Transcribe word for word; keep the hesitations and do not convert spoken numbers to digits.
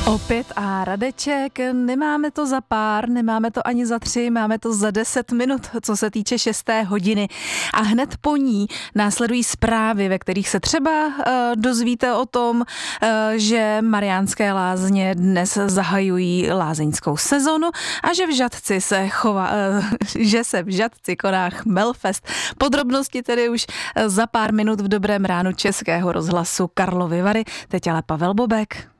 Opět a Radeček, nemáme to za pár, nemáme to ani za tři, máme to za deset minut, co se týče šesté hodiny. A hned po ní následují zprávy, ve kterých se třeba uh, dozvíte o tom, uh, že Mariánské Lázně dnes zahajují lázeňskou sezonu a že v Žatci se chová, uh, že se v Žatci koná Chmelfest. Podrobnosti tedy už za pár minut v Dobrém ránu Českého rozhlasu Karlovy Vary. Teď ale Pavel Bobek.